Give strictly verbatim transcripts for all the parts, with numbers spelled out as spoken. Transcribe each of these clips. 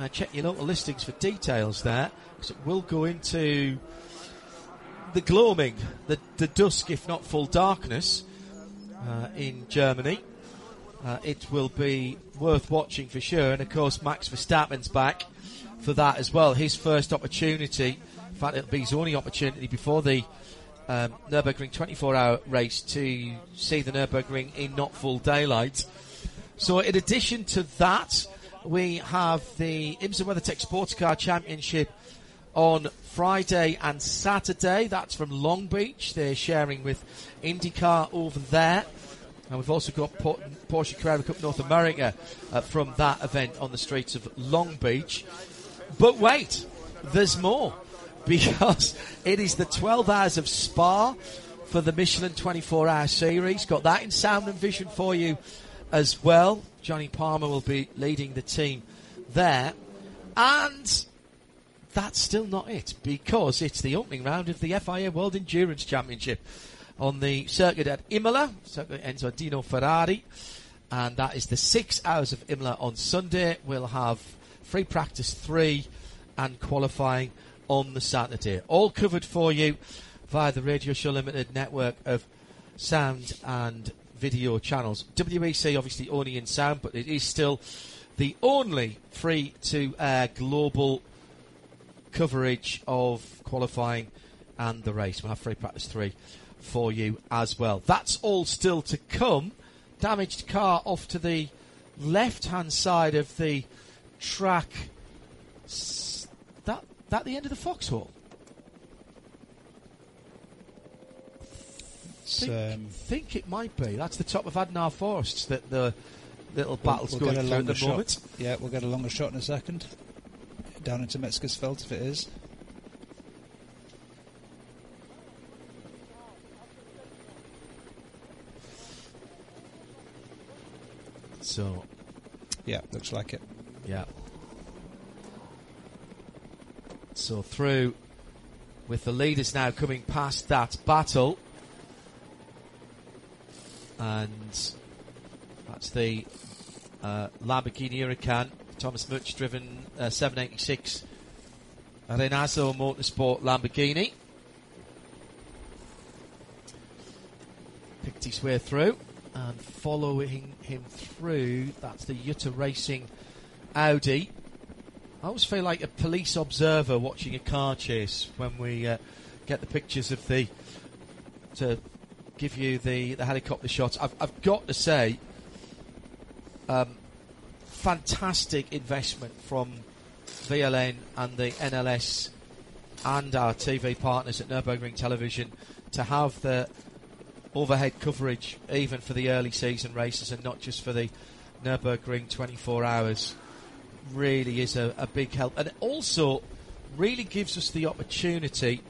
Uh, check your local listings for details there, because it will go into the gloaming, the, the dusk, if not full darkness, uh, in Germany. Uh, it will be worth watching for sure. And, of course, Max Verstappen's back for that as well. His first opportunity, in fact, it'll be his only opportunity before the um, Nürburgring twenty-four hour race to see the Nürburgring in not full daylight. So in addition to that, we have the IMSA WeatherTech Sports Car Championship on Friday and Saturday. That's from Long Beach. They're sharing with IndyCar over there. And we've also got Porsche Carrera Cup North America uh, from that event on the streets of Long Beach. But wait, there's more, because it is the twelve hours of Spa for the Michelin twenty-four hour series. Got that in sound and vision for you as well. Johnny Palmer will be leading the team there. And that's still not it, because it's the opening round of the F I A World Endurance Championship on the circuit at Imola, circuit Enzo Dino Ferrari, and that is the six hours of Imola on Sunday. We'll have free practice three and qualifying on the Saturday. All covered for you via the Radio Show Limited network of sound and video channels. W E C obviously only in sound, but it is still the only free-to-air global coverage of qualifying and the race. We'll have free practice three for you as well. That's all still to come. Damaged car off to the left-hand side of the track. S- that that the end of the foxhole? Think, um, think it might be. That's the top of Adnar Forests that the little battle's we'll, we'll going through at the shot. moment. Yeah, we'll get a longer shot in a second. Down into Metzgersfeld if it is. So, yeah, looks like it. Yeah. So through with the leaders now coming past that battle. And that's the uh, Lamborghini Huracan, Thomas Mutch driven uh, seven eighty-six Renazo Motorsport Lamborghini. Picked his way through, and following him through, that's the Jutta Racing Audi. I always feel like a police observer watching a car chase when we uh, get the pictures of the to give you the, the helicopter shots. I've, I've got to say, um, fantastic investment from V L N and the N L S and our T V partners at Nürburgring Television to have the overhead coverage even for the early season races and not just for the Nürburgring twenty-four hours. Really is a, a big help, and it also really gives us the opportunity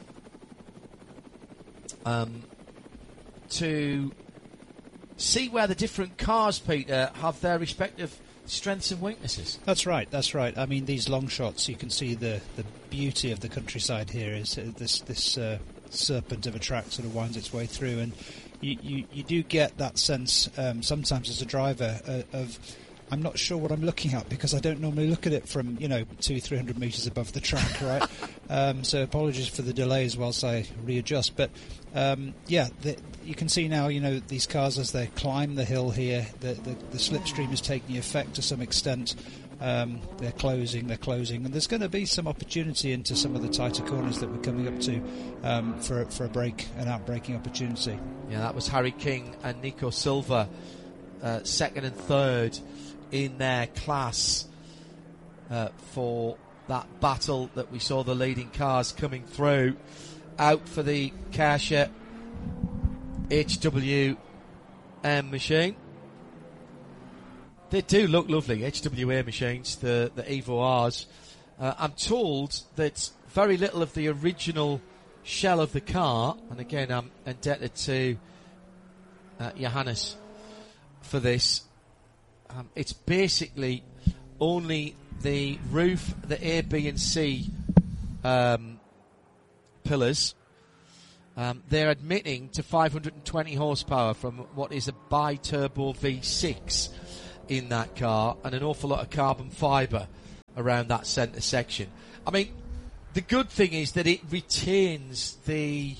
um, to see where the different cars, Peter, have their respective strengths and weaknesses. That's right, that's right. I mean, these long shots, you can see the, the beauty of the countryside here is uh, this this uh, serpent of a track sort of winds its way through, and you, you, you do get that sense um, sometimes as a driver uh, of I'm not sure what I'm looking at because I don't normally look at it from, you know, two, three hundred metres above the track, right? um, so apologies for the delays whilst I readjust. But, um, yeah, the, you can see now, you know, these cars as they climb the hill here, the, the, the slipstream is taking effect to some extent. Um, they're closing, they're closing. And there's going to be some opportunity into some of the tighter corners that we're coming up to um, for, for a break, an out-braking opportunity. Yeah, that was Harry King and Nico Silva, uh, second and third in their class uh, for that battle that we saw the leading cars coming through. Out for the Kasia H W M machine. They do look lovely, H W A machines, the, the Evo Rs. Uh, I'm told that very little of the original shell of the car, and again I'm indebted to uh, Johannes for this, Um, it's basically only the roof, the A, B and C um, pillars. Um, they're admitting to five hundred twenty horsepower from what is a bi-turbo V six in that car and an awful lot of carbon fibre around that centre section. I mean, the good thing is that it retains the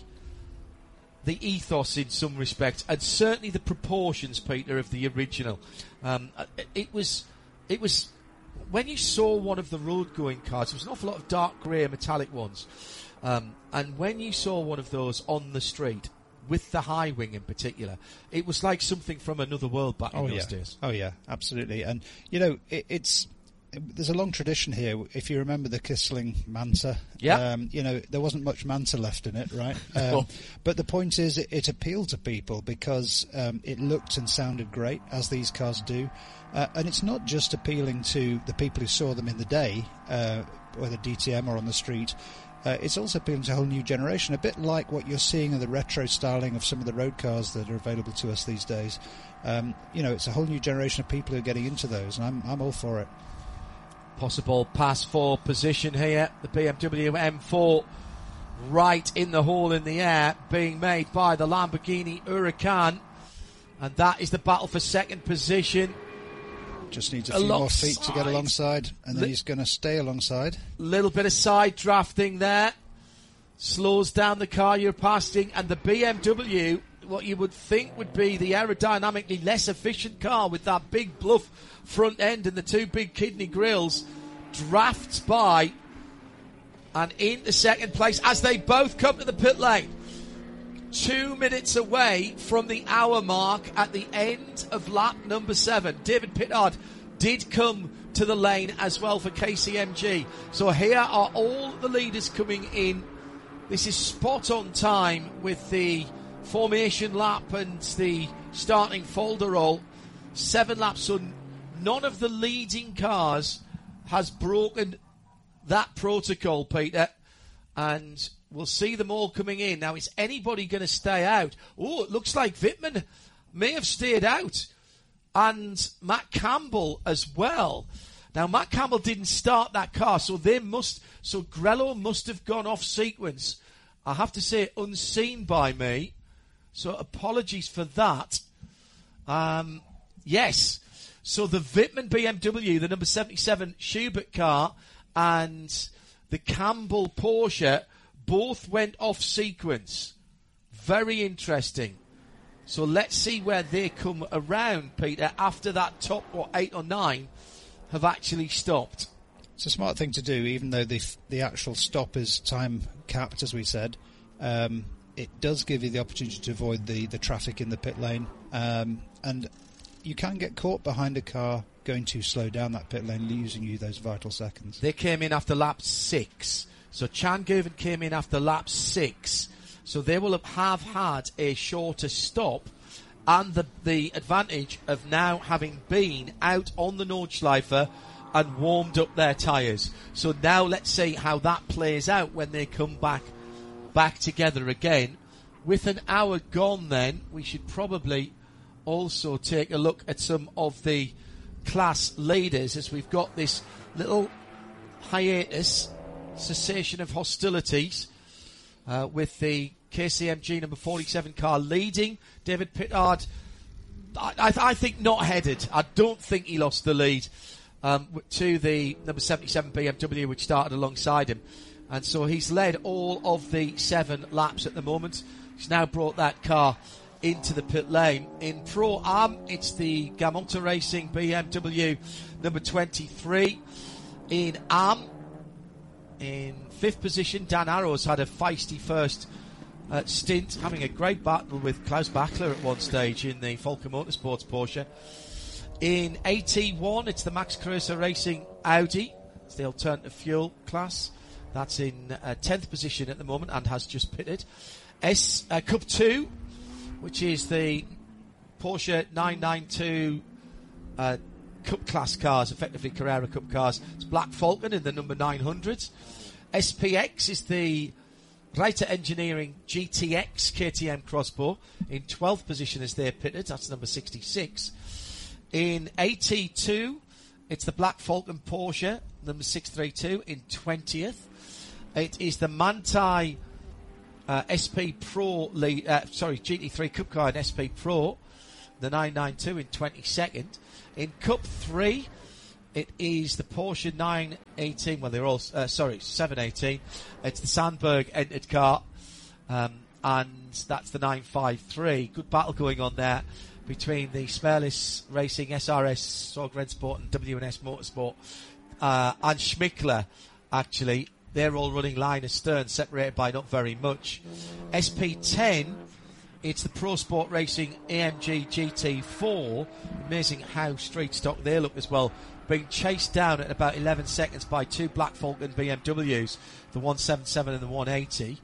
the ethos in some respects, and certainly the proportions, Peter, of the original. Um, it was, it was when you saw one of the road-going cars. There was an awful lot of dark grey metallic ones, um, and when you saw one of those on the street, with the high wing in particular, it was like something from another world back oh, in those yeah. days. Oh yeah, absolutely. And you know, it, it's there's a long tradition here. If you remember the Kissling Manta, yeah, um, you know, there wasn't much Manta left in it, right? Um, no. But the point is, it, it appealed to people because um, it looked and sounded great, as these cars do. Uh, and it's not just appealing to the people who saw them in the day, uh, whether D T M or on the street. Uh, it's also appealing to a whole new generation, a bit like what you're seeing in the retro styling of some of the road cars that are available to us these days. Um, you know, it's a whole new generation of people who are getting into those, and I'm, I'm all for it. Possible pass for position here. The B M W M four right in the hole in the air, being made by the Lamborghini Huracan. And that is the battle for second position. Just needs a few alongside. more feet to get alongside, and then L- he's going to stay alongside. Little bit of side drafting there. Slows down the car you're passing, and the B M W, what you would think would be the aerodynamically less efficient car with that big bluff front end and the two big kidney grills, drafts by and into second place as they both come to the pit lane. Two minutes away from the hour mark at the end of lap number seven. David Pittard did come to the lane as well for K C M G. So here are all the leaders coming in. This is spot on time with the formation lap and the starting folderol. Seven laps, so none of the leading cars has broken that protocol, Peter. And we'll see them all coming in. Now, is anybody going to stay out? Oh, it looks like Wittmann may have stayed out. And Matt Campbell as well. Now, Matt Campbell didn't start that car, so they must, so Grello must have gone off sequence. I have to say, unseen by me. So apologies for that. Um, yes. So the Wittmann B M W, the number seventy-seven Schubert car, and the Campbell Porsche both went off sequence. Very interesting. So let's see where they come around, Peter, after that top, what, eight or nine have actually stopped. It's a smart thing to do, even though the the actual stop is time capped, as we said. Um, it does give you the opportunity to avoid the, the traffic in the pit lane. Um, and you can get caught behind a car going too slow down that pit lane, losing you those vital seconds. They came in after lap six. So Chan Gervin came in after lap six. So they will have had a shorter stop and the, the advantage of now having been out on the Nordschleife and warmed up their tyres. So now let's see how that plays out when they come back back together again. With an hour gone then, we should probably also take a look at some of the class leaders as we've got this little hiatus, cessation of hostilities uh, with the K C M G number forty-seven car leading. David Pittard, I, I, I think not headed. I don't think he lost the lead um, to the number seventy-seven B M W which started alongside him. And so he's led all of the seven laps at the moment. He's now brought that car into the pit lane. In Pro-Am, it's the Gamonta Racing B M W number twenty-three. In Am, in fifth position, Dan Arrows had a feisty first uh, stint, having a great battle with Klaus Bachler at one stage in the Volker Motorsports Porsche. In A T one, it's the Max Kröser Racing Audi. It's the alternative fuel class. That's in uh, tenth position at the moment and has just pitted. S uh, Cup two, which is the Porsche nine ninety-two uh, Cup class cars, effectively Carrera Cup cars. It's Black Falcon in the number nine hundred. S P X is the Reiter Engineering G T X K T M Crossbow in twelfth position as they're pitted. That's number sixty-six. In A T two, it's the Black Falcon Porsche, number six thirty-two, in twentieth. It is the Manthey uh, S P Pro, lead, uh, sorry, G T three Cup car in S P Pro, the nine ninety-two in twenty-second. In Cup three, it is the Porsche nine eighteen. Well, they're all uh, sorry, seven eighteen. It's the Sandberg entered car, um, and that's the nine fifty-three. Good battle going on there between the Sperlis Racing, S R S, Sorg Rennsport, and W and S Motorsport, uh, and Schmickler. Actually, they're all running line astern, separated by not very much. S P ten. It's the Pro Sport Racing A M G G T four. Amazing how straight stock they look as well. Being chased down at about eleven seconds by two Black Falcon B M Ws, the one seventy-seven and the one eighty.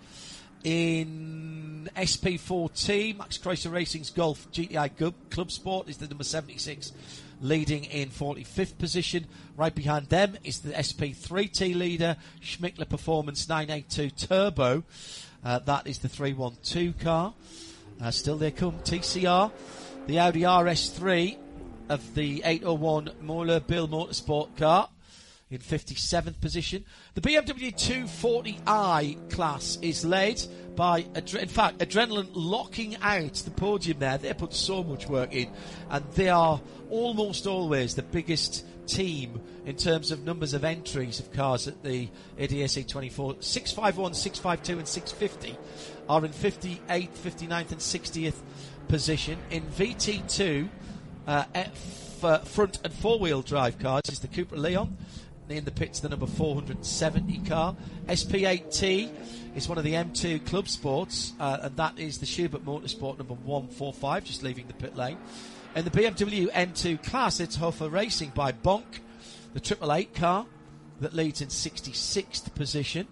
In S P fourteen, Max Chrysler Racing's Golf G T I Club Sport is the number seventy-six, leading in forty-fifth position. Right behind them is the S P three T leader, Schmickler Performance nine eighty-two Turbo. Uh, that is the three twelve car. Uh, still they come, T C R, the Audi R S three of the eight oh one Moeller Bill Motorsport car in fifty-seventh position. The B M W two forty i class is led by, Adre- in fact, Adrenaline locking out the podium there. They put so much work in, and they are almost always the biggest team in terms of numbers of entries of cars at the A D S C twenty-four. six fifty-one, six fifty-two and six fifty are in fifty-eighth, fifty-ninth and sixtieth position. In V T two, uh, F, uh, front and four-wheel drive cars is the Cupra Leon. In the pits, the number four seventy car. S P eight T is one of the M two Club Sports, uh, and that is the Schubert Motorsport number one forty-five, just leaving the pit lane. In the B M W M two class, it's Hofer Racing by Bonk, the triple eight car that leads in sixty-sixth position.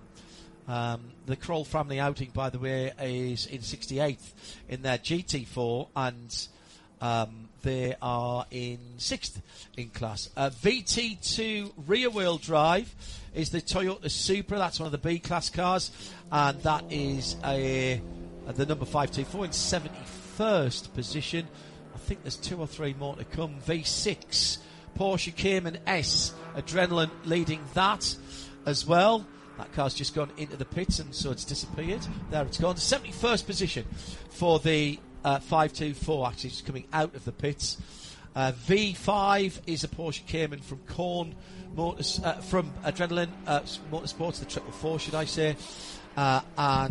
Um, the Kroll family outing, by the way, is in sixty-eighth in their G T four, and um, they are in sixth in class. Uh, V T two rear-wheel drive is the Toyota Supra. That's one of the B-class cars, and that is a, a the number five two four in seventy-first position. I think there's two or three more to come. V six Porsche Cayman S, Adrenaline leading that as well. That car's just gone into the pits, and so it's disappeared. There it's gone. seventy-first position for the uh, five two four, actually just coming out of the pits. Uh, V five is a Porsche Cayman from Korn Motors, uh, from Adrenaline uh, Motorsports, the triple four, should I say. Uh, and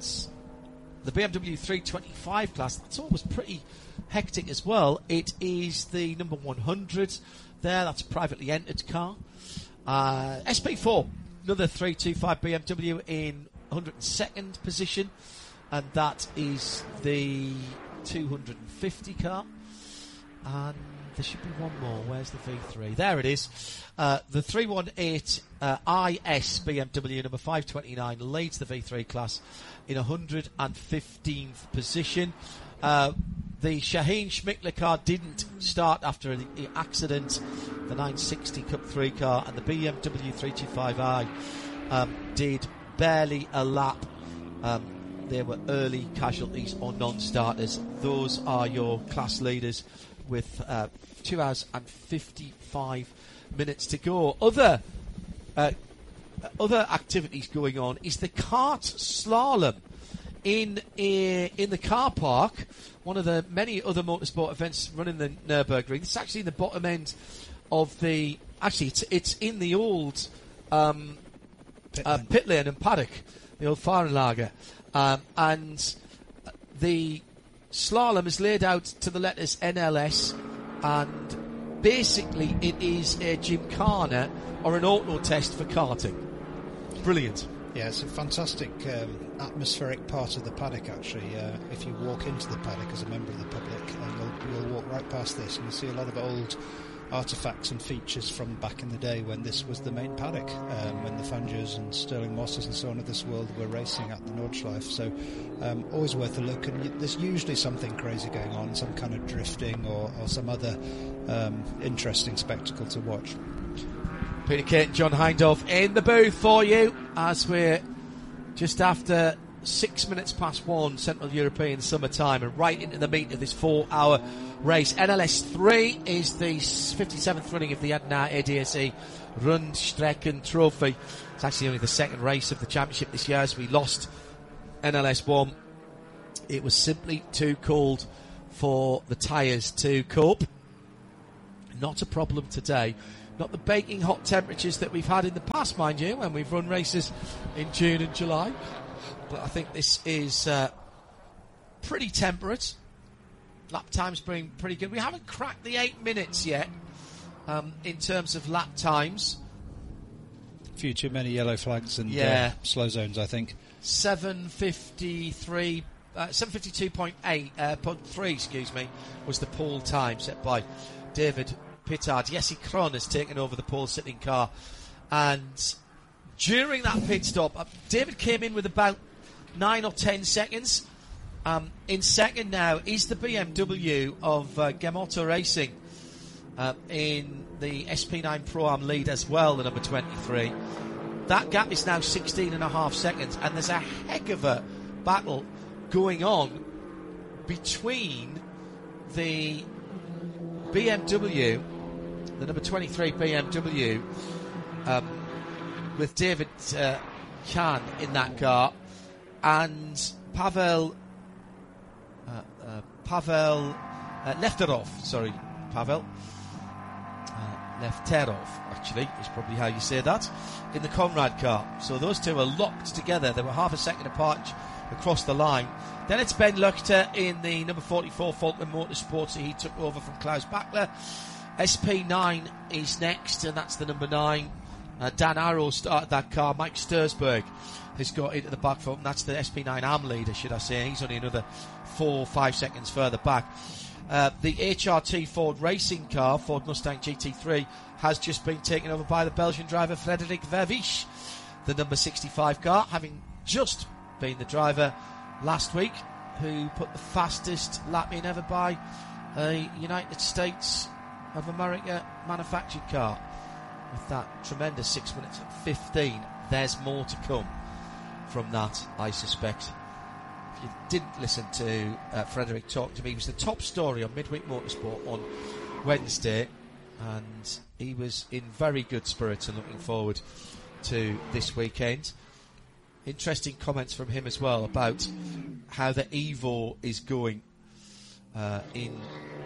the B M W three twenty-five class, that's always pretty hectic as well. It is the number one hundred there. That's a privately entered car. Uh, S P four, another three twenty-five B M W in one hundred second position, and that is the two fifty car. And there should be one more. Where's the V three? There it is. Uh, the three eighteen uh, I S B M W number five twenty-nine leads the V three class in one hundred fifteenth position. Uh, the Shaheen Schmickler car didn't start after the accident. The nine sixty Cup three car and the B M W three twenty-five i um, did barely a lap. Um, there were early casualties or non-starters. Those are your class leaders with uh, two hours and fifty-five minutes to go. Other uh, other activities going on is the kart slalom in a, in the car park. One of the many other motorsport events running the Nürburgring. It's actually in the bottom end of the. Actually, it's it's in the old um, pit, uh, lane. pit lane and paddock, the old Fahrenlager, um, and the slalom is laid out to the letters N L S, and basically it is a gymkhana or an auto test for karting. Brilliant. Yeah, it's a fantastic um, atmospheric part of the paddock, actually. Uh, if you walk into the paddock as a member of the public, uh, you'll, you'll walk right past this and you'll see a lot of old artefacts and features from back in the day when this was the main paddock, um, when the Fangers and Sterling Mosses and so on of this world were racing at the Nordschleife. So um, always worth a look, and y- there's usually something crazy going on, some kind of drifting or, or some other um, interesting spectacle to watch. Peter Kate and John Hindhaugh in the booth for you as we're just after six minutes past one Central European summer time and right into the meat of this four hour race. N L S three is the fifty-seventh running of the Adna A D S E Rundstrecken Trophy. It's actually only the second race of the championship this year as we lost N L S one. It was simply too cold for the tyres to cope. Not a problem today Not the baking hot temperatures that we've had in the past, mind you, when we've run races in June and July. But I think this is uh, pretty temperate. Lap times being pretty good. We haven't cracked the eight minutes yet um, in terms of lap times. A few too many yellow flags and yeah. uh, slow zones, I think. seven fifty-three, uh, seven fifty-two point eight, uh, point three, excuse me, was the pole time set by David Pittard. Jesse Krohn has taken over the pole sitting car, and during that pit stop, uh, David came in with about nine or ten seconds. Um, in second now is the B M W of uh, Gemotto Racing uh, in the S P nine Pro-Am lead as well, the number twenty-three. That gap is now sixteen and a half seconds, and there's a heck of a battle going on between the B M W, the number twenty-three B M W, um, with David uh, Kahn in that car, and Pavel uh, uh, Pavel uh, Lefterov, sorry, Pavel uh, Lefterov, actually, is probably how you say that, in the Conrad car. So those two are locked together. They were half a second apart across the line. Then it's Ben Luchter in the number forty-four Falcon Motorsports that he took over from Klaus Bachler. S P nine is next, and that's the number nine. Uh, Dan Arrow started that car. Mike Stursberg has got into the back foot, and that's the S P nine A M leader, should I say. He's only another four or five seconds further back. Uh, the H R T Ford racing car, Ford Mustang G T three, has just been taken over by the Belgian driver Frederik Vervisch, the number sixty-five car, having just been the driver last week who put the fastest lap in ever by a United States of America manufactured car with that tremendous six minutes and fifteen. There's more to come from that, I suspect. If you didn't listen to uh, Frederick talk to me, it was the top story on Midweek Motorsport on Wednesday, and he was in very good spirits and looking forward to this weekend. Interesting comments from him as well about how the Evo is going uh, in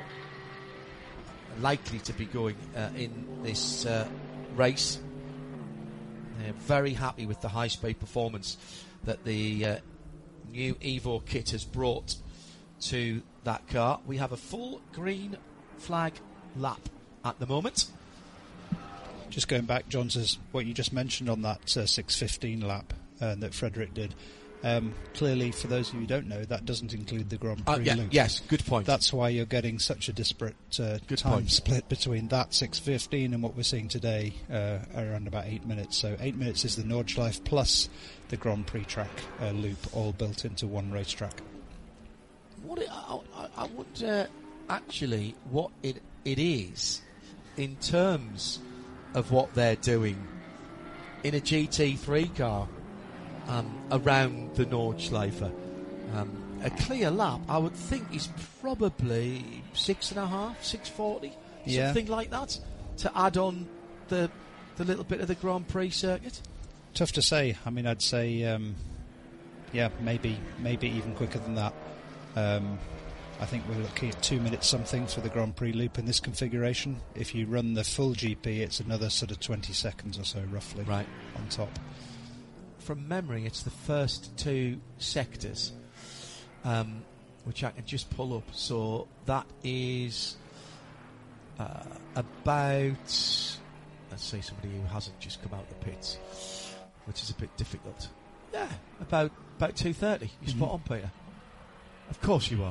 likely to be going uh, in this uh, race. They're very happy with the high speed performance that the uh, new Evo kit has brought to that car. We have a full green flag lap at the moment. Just going back, John, says what you just mentioned on that uh, six fifteen lap uh, that Frederick did. Um, clearly, for those of you who don't know, that doesn't include the Grand Prix uh, yeah, loop. Yes, good point. That's why you're getting such a disparate uh, time point. split between that six fifteen and what we're seeing today, uh, around about eight minutes. So eight minutes is the Nordschleife plus the Grand Prix track uh, loop, all built into one racetrack. What it, I, I, I wonder actually what it it is in terms of what they're doing in a G T three car. Um, around the Nordschleife. Um, a clear lap, I would think, is probably six and a half, six forty, yeah. something like that, to add on the the little bit of the Grand Prix circuit. Tough to say. I mean, I'd say, um, yeah, maybe maybe even quicker than that. Um, I think we're looking at two minutes something for the Grand Prix loop in this configuration. If you run the full G P, it's another sort of twenty seconds or so, roughly, right on top. From memory, it's the first two sectors, um, which I can just pull up. So that is uh, about, let's say somebody who hasn't just come out of the pits, which is a bit difficult. Yeah, about about two thirty. You're mm-hmm. spot on, Peter. Of course you are.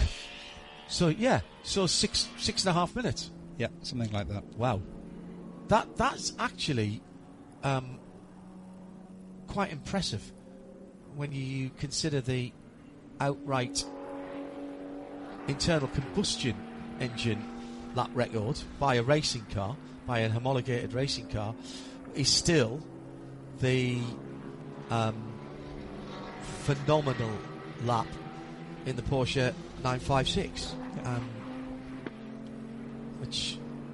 So yeah, so six six and a half minutes. Yeah, something like that. Wow, that that's actually. Um, quite impressive when you consider the outright internal combustion engine lap record by a racing car, by an homologated racing car, is still the um, phenomenal lap in the Porsche nine fifty-six, um, which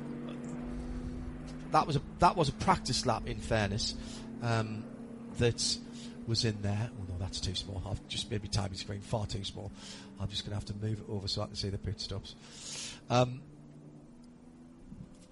that was a that was a practice lap, in fairness. Um, that was in there. Oh no, that's too small. I've just made my timing screen far too small. I'm just going to have to move it over so I can see the pit stops. Um,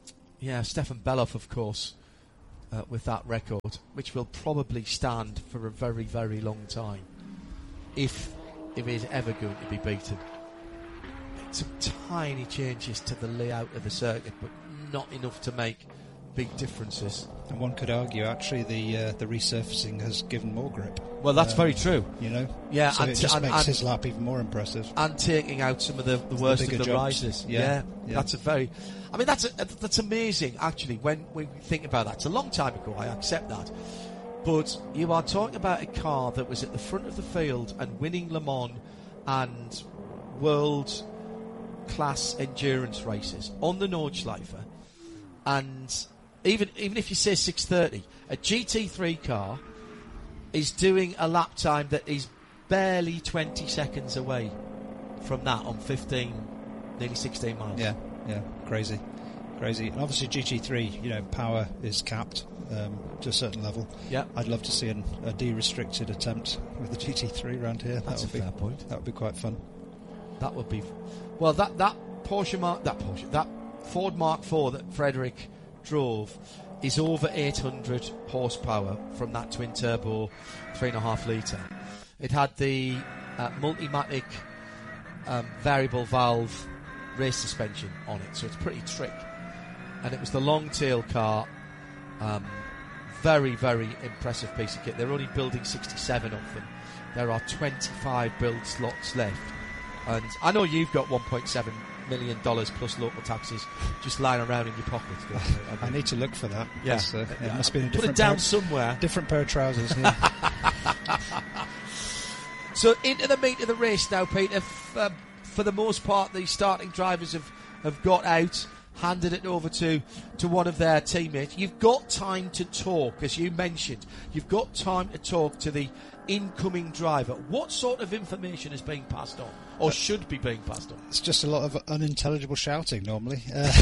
Yeah, Stefan Beloff, of course, uh, with that record, which will probably stand for a very, very long time, if if it is ever going to be beaten. Some tiny changes to the layout of the circuit, but not enough to make big differences. And one could argue, actually, the uh, the resurfacing has given more grip. Well, that's um, very true. You know, yeah, so and it just and, makes and, his lap even more impressive. And taking out some of the, the worst the of the jumps. rises. Yeah, Yeah, yeah. that's a very. I mean, that's a, that's amazing. Actually, when when we think about that, it's a long time ago. I accept that, but you are talking about a car that was at the front of the field and winning Le Mans and world class endurance races on the Nordschleife, and even even if you say six thirty, a G T three car is doing a lap time that is barely twenty seconds away from that on fifteen, nearly sixteen miles. Yeah, yeah, crazy, crazy. And obviously G T three, you know, power is capped um, to a certain level. Yeah, I'd love to see an, a de-restricted attempt with the G T three around here. That's that would a be, fair point. That would be quite fun. That would be, well, that that Porsche Mark, that Porsche, that Ford Mark four that Frederick drove is over eight hundred horsepower from that twin turbo three and a half litre. It had the uh, Multimatic um, variable valve race suspension on it, so it's pretty trick. And it was the long tail car. Um, very, very impressive piece of kit. They're only building sixty-seven of them. There are twenty-five build slots left. And I know you've got one point seven million dollars plus local taxes just lying around in your pocket. I, mean, I need to look for that. Yeah, uh, yeah. It must be in a Put different it down pair, somewhere. different pair of trousers. Yeah. So into the meat of the race now, Peter. F- uh, for the most part, the starting drivers have, have got out, handed it over to, to one of their teammates. You've got time to talk, as you mentioned. You've got time to talk to the incoming driver. What sort of information is being passed on, or uh, should be being passed on? It's just a lot of unintelligible shouting normally. Uh,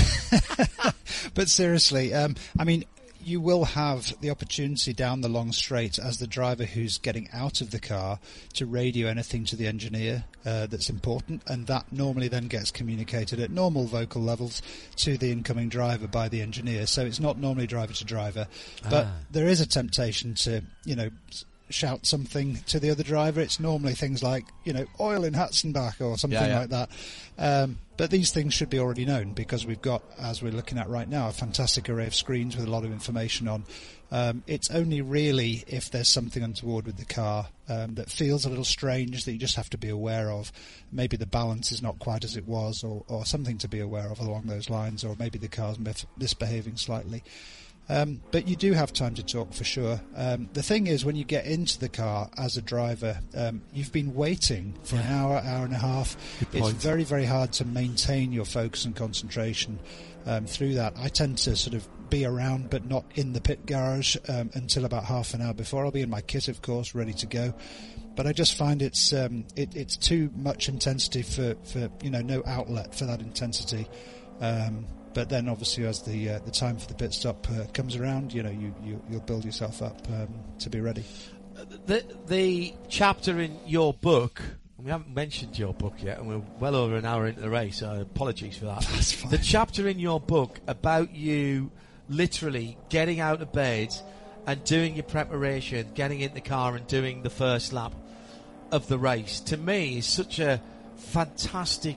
but seriously, um, I mean, you will have the opportunity down the long straight as the driver who's getting out of the car to radio anything to the engineer uh, that's important, and that normally then gets communicated at normal vocal levels to the incoming driver by the engineer. So it's not normally driver to driver, but ah. there is a temptation to, you know, shout something to the other driver. It's normally things like, you know, oil in Hatzenbach or something yeah, yeah. like that. Um, but these things should be already known because we've got, as we're looking at right now, a fantastic array of screens with a lot of information on. Um, it's only really if there's something untoward with the car um, that feels a little strange that you just have to be aware of. Maybe the balance is not quite as it was, or, or something to be aware of along those lines, or maybe the car's mis- misbehaving slightly. Um, but you do have time to talk for sure. Um, the thing is, when you get into the car as a driver, um, you've been waiting for an hour, hour and a half. It's very, very hard to maintain your focus and concentration um, through that. I tend to sort of be around, but not in the pit garage um, until about half an hour before. I'll be in my kit, of course, ready to go. But I just find it's um, it, it's too much intensity for, for you know no outlet for that intensity. Um, But then, obviously, as the uh, the time for the pit stop uh, comes around, you know, you, you you'll build yourself up um, to be ready. The the chapter in your book, we haven't mentioned your book yet, and we're well over an hour into the race. So apologies for that. That's fine. The chapter in your book about you literally getting out of bed and doing your preparation, getting in the car and doing the first lap of the race, to me is such a fantastic.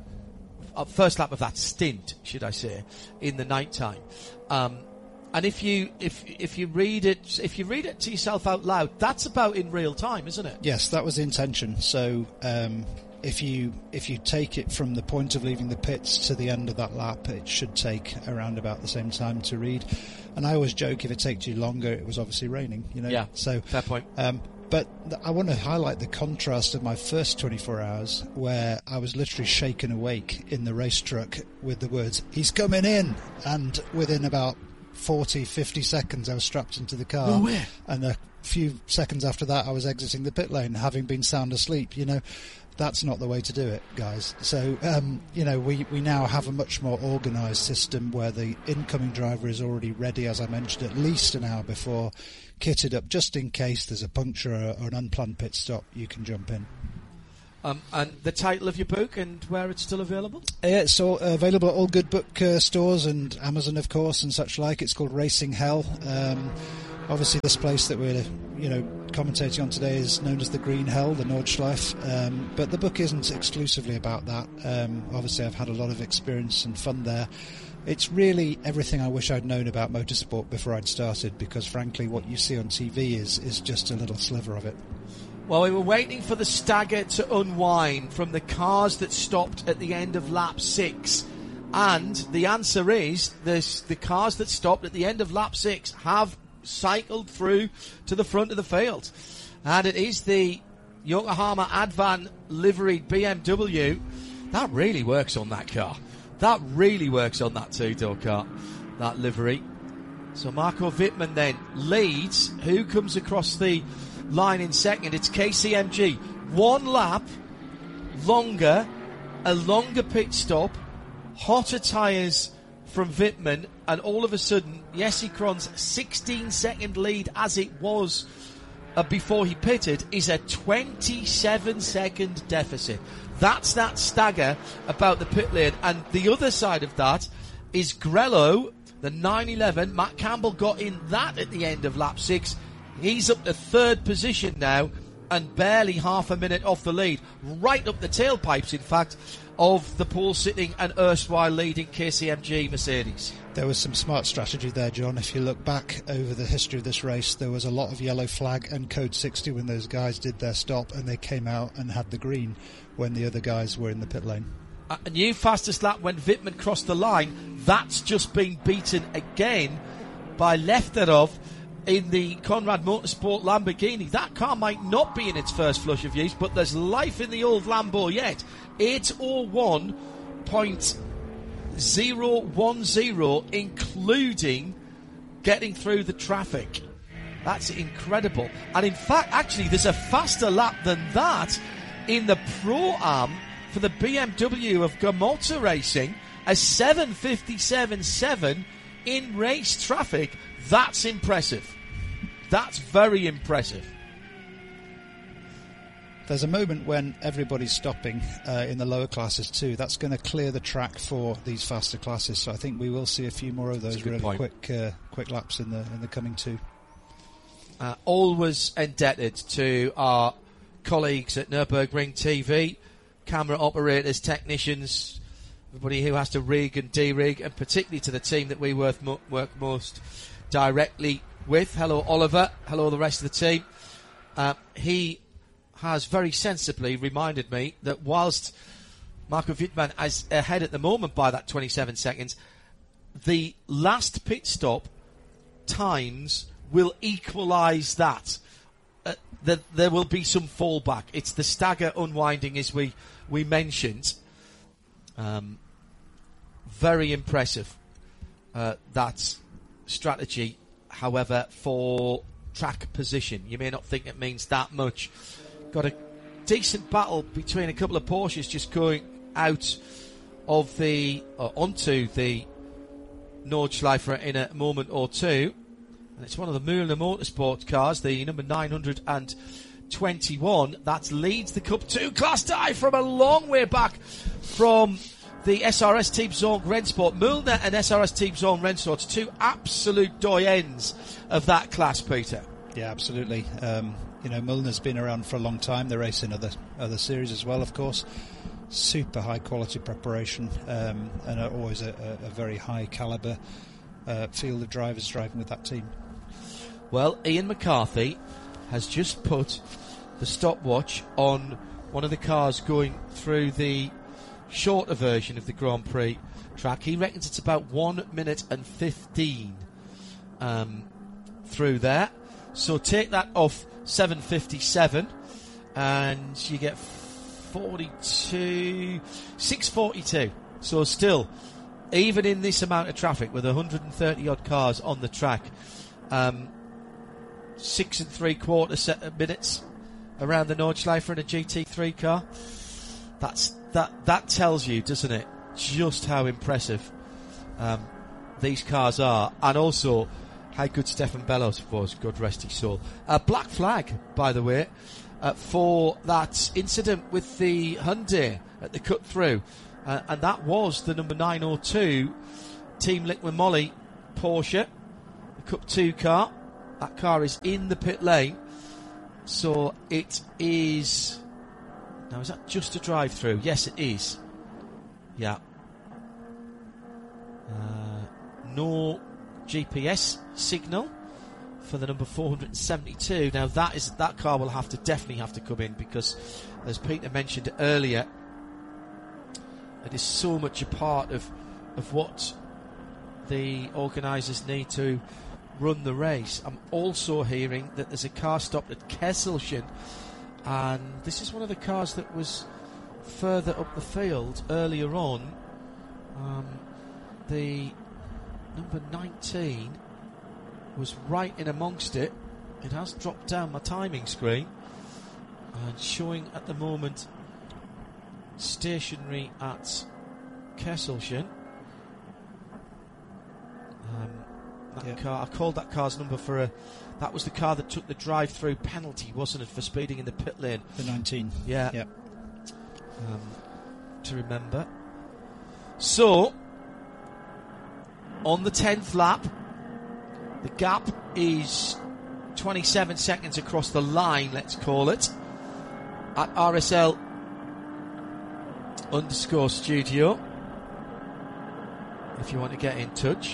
Uh, first lap of that stint, should I say, in the night time, um, and if you if if you read it if you read it to yourself out loud, that's about in real time, isn't it? Yes, that was the intention. So um, if you if you take it from the point of leaving the pits to the end of that lap, it should take around about the same time to read. And I always joke, if it takes you longer, it was obviously raining. You know. Yeah. So fair point. Um, But th- I want to highlight the contrast of my first twenty-four hours, where I was literally shaken awake in the race truck with the words, "He's coming in!" And within about forty, fifty seconds, I was strapped into the car. No way. And a few seconds after that, I was exiting the pit lane, having been sound asleep. You know, that's not the way to do it, guys. So, um, you know, we, we now have a much more organised system where the incoming driver is already ready, as I mentioned, at least an hour before, kitted up just in case there's a puncture or, or an unplanned pit stop. You can jump in. Um, and the title of your book and where it's still available? Yeah, it's all, uh, available at all good book uh, stores and Amazon, of course, and such like. It's called Racing Hell. Um, obviously, this place that we're, you know, commentating on today is known as the Green Hell, the Nordschleife. Um, but the book isn't exclusively about that. Um, obviously, I've had a lot of experience and fun there. It's really everything I wish I'd known about motorsport before I'd started, because frankly, what you see on T V is is just a little sliver of it. Well, we were waiting for the stagger to unwind from the cars that stopped at the end of lap six. And the answer is this, the cars that stopped at the end of lap six have cycled through to the front of the field. And it is the Yokohama Advan liveried B M W. That really works on that car. That really works on that two-door car, that livery. So Marco Wittmann then leads. Who comes across the line in second? It's K C M G. One lap longer, a longer pit stop, hotter tyres from Wittmann, and all of a sudden Jesse Krohn's sixteen second lead, as it was uh, before he pitted, is a twenty-seven second deficit. That's that stagger about the pit lane. And the other side of that is Grello, the nine eleven. Matt Campbell got in that at the end of lap six. He's up to third position now and barely half a minute off the lead. Right up the tailpipes, in fact, of the pole sitting and erstwhile leading K C M G Mercedes. There was some smart strategy there, John. If you look back over the history of this race, there was a lot of yellow flag and code sixty when those guys did their stop, and they came out and had the green when the other guys were in the pit lane. A new fastest lap when Wittmann crossed the line. That's just been beaten again by Lefterov in the Conrad Motorsport Lamborghini. That car might not be in its first flush of use, but there's life in the old Lambo yet. eight oh one point oh one oh, including getting through the traffic. That's incredible. And in fact, actually, there's a faster lap than that in the Pro-Am for the B M W of Gamotta Racing, a seven fifty-seven point seven in race traffic. That's impressive. That's very impressive. There's a moment when everybody's stopping uh, in the lower classes too. That's going to clear the track for these faster classes. So I think we will see a few more of those really point. quick uh, quick laps in the in the coming two. Uh, always indebted to our colleagues at Nürburgring T V, camera operators, technicians, everybody who has to rig and de-rig, and particularly to the team that we work, mo- work most directly with. Hello, Oliver. Hello, the rest of the team. Uh, he has very sensibly reminded me that whilst Marco Wittmann is ahead at the moment by that twenty-seven seconds, the last pit stop times will equalise that. Uh, the, there will be some fallback. It's the stagger unwinding, as we, we mentioned. Um, very impressive, uh, that strategy. However, for track position, you may not think it means that much. Got a decent battle between a couple of Porsches just going out of the, or onto the Nordschleife in a moment or two. And it's one of the Mühlner Motorsport cars, the number nine hundred twenty-one, that leads the Cup two class tie from a long way back from the S R S Team Zone Rennsport. Mühlner and S R S Team Zone Rennsport, two absolute doyens of that class, Peter. Yeah, absolutely. Um, you know, Mühlner's been around for a long time. They race in other other series as well, of course. Super high quality preparation, um, and are always a, a, a very high calibre uh, field of drivers driving with that team. Well, Ian McCarthy has just put the stopwatch on one of the cars going through the shorter version of the Grand Prix track. He reckons it's about one minute and fifteen um, through there. So take that off seven fifty-seven and you get forty-two, six forty-two. So still, even in this amount of traffic with one hundred thirty odd cars on the track, um, six and three quarter set minutes around the Nordschleife in a G T three car. That's that. That tells you, doesn't it, just how impressive um, these cars are, and also how good Stefan Bellos was, God rest his soul. Uh, black flag, by the way, uh, for that incident with the Hyundai at the cut through, uh, and that was the number nine oh two Team Liqui Moly Porsche, the Cup two car. That car is in the pit lane, so it is. Now, is that just a drive through? Yes, it is. Yeah. Uh, no G P S signal for the number four seventy-two. Now that is that car will have to definitely have to come in, because, as Peter mentioned earlier, it is so much a part of of what the organisers need to run the race. I'm also hearing that there's a car stopped at Kesselchen, and this is one of the cars that was further up the field earlier on. Um, the number nineteen was right in amongst it. It has dropped down my timing screen and showing at the moment stationary at Kesselchen. Um, that yeah. car, I called that car's number for a. That was the car that took the drive-through penalty, wasn't it, for speeding in the pit lane? The nineteen. Yeah. Yeah. Um, to remember. So, on the tenth lap, the gap is twenty-seven seconds across the line, let's call it, at R S L underscore studio, if you want to get in touch.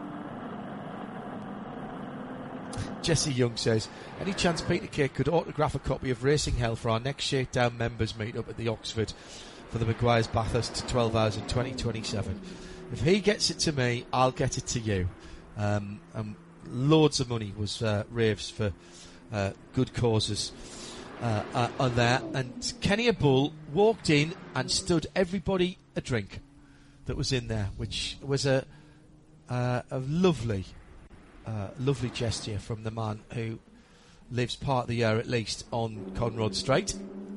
Jesse Young says, any chance Peter Kay could autograph a copy of Racing Hell for our next Shakedown members meet up at the Oxford for the Maguire's Bathurst twelve hours in twenty twenty-seven? If he gets it to me, I'll get it to you. Um, and loads of money was uh, raves for uh, good causes uh, uh, on there. And Kenny Bull walked in and stood everybody a drink that was in there, which was a uh, a lovely, uh, lovely gesture from the man who lives part of the year at least on Conrod Straight.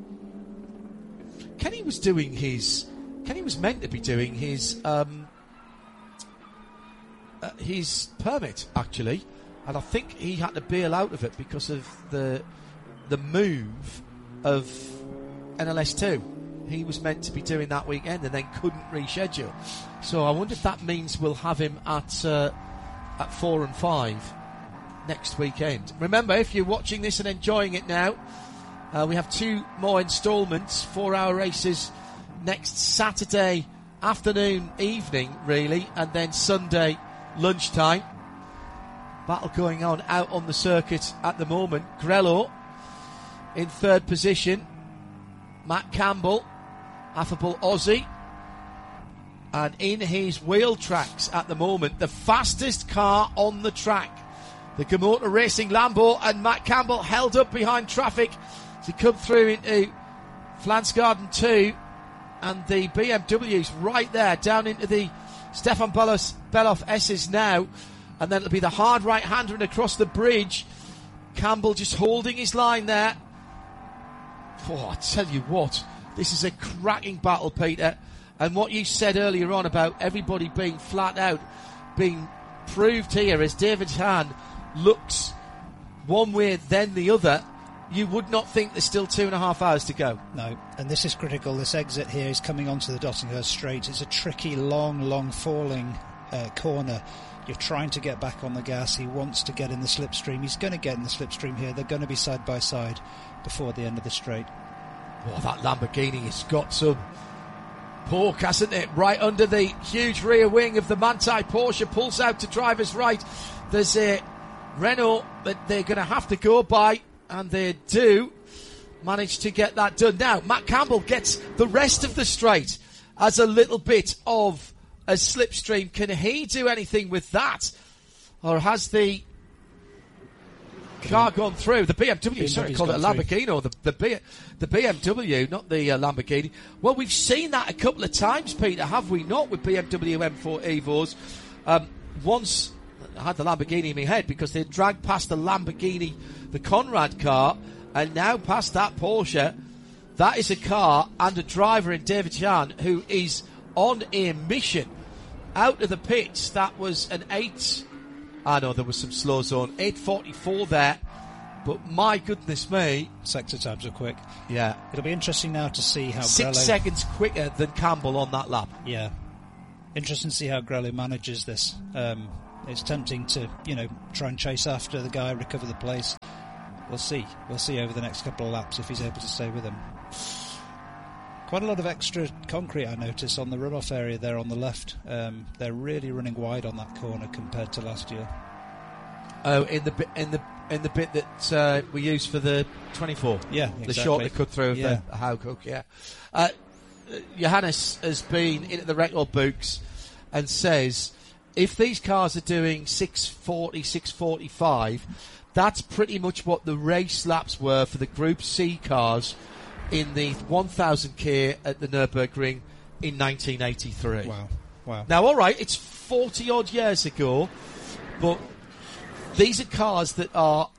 Kenny was doing his. Kenny was meant to be doing his. Um, Uh, his permit, actually, and I think he had to bail out of it because of the the move of N L S two. He was meant to be doing that weekend and then couldn't reschedule. So I wonder if that means we'll have him at uh, at four and five next weekend. Remember, if you're watching this and enjoying it now, uh, we have two more instalments, four-hour races next Saturday afternoon, evening, really, and then Sunday lunchtime. Battle going on out on the circuit at the moment. Grello in third position. Matt Campbell, affable Aussie, and in his wheel tracks at the moment, the fastest car on the track, the Gamotor Racing Lambo, and Matt Campbell held up behind traffic as he come through into Flansgarden two, and the B M W's right there down into the Stefan Bellos, Bellof S's now, and then it'll be the hard right-hander and across the bridge. Campbell just holding his line there. Oh, I tell you what, this is a cracking battle, Peter. And what you said earlier on about everybody being flat out, being proved here as David Hahn looks one way then the other. You would not think there's still two and a half hours to go. No, and this is critical. This exit here is coming onto the Dottinghurst Straight. It's a tricky, long, long falling uh, corner. You're trying to get back on the gas. He wants to get in the slipstream. He's going to get in the slipstream here. They're going to be side by side before the end of the straight. Oh, that Lamborghini has got some pork, hasn't it? Right under the huge rear wing of the Manthey Porsche. Pulls out to driver's right. There's a Renault that they're going to have to go by, and they do manage to get that done. Now, Matt Campbell gets the rest of the straight as a little bit of a slipstream. Can he do anything with that? Or has the car gone through? The B M W, sorry, I called it a Lamborghini, or the, the, B, the B M W, not the uh, Lamborghini. Well, we've seen that a couple of times, Peter, have we not, with B M W M four Evos? Um, once, I had the Lamborghini in my head because they dragged past the Lamborghini, the Conrad car, and now past that Porsche. That is a car and a driver in David Jan who is on a mission out of the pits. That was an eight I know there was some slow zone. eight forty-four there, but my goodness me. Sector times are quick. Yeah. It'll be interesting now to see how Six Grello... seconds quicker than Campbell on that lap. Yeah. Interesting to see how Grello manages this. Um, it's tempting to, you know, try and chase after the guy, recover the place. We'll see. We'll see over the next couple of laps if he's able to stay with him. Quite a lot of extra concrete, I notice, on the runoff area there on the left. Um, they're really running wide on that corner compared to last year. Oh, in the bit in the in the bit that uh, we used for the twenty-four. Yeah, exactly. The shorter cut through of yeah. the Howcook. Yeah. Uh, Johannes has been in at the record books and says if these cars are doing six forty, six forty-five, that's pretty much what the race laps were for the Group C cars in the one thousand K at the Nürburgring in nineteen eighty-three. Wow, wow. Now, all right, it's forty-odd years ago, but these are cars that are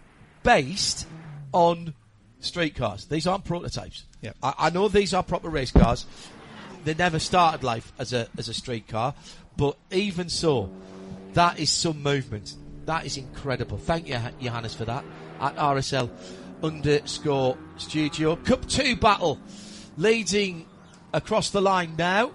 based on street cars. These aren't prototypes. Yep. I, I know these are proper race cars. They never started life as a as a street car, but even so, that is some movement. That is incredible. Thank you, Johannes, for that. At R S L underscore studio. Cup two battle leading across the line now.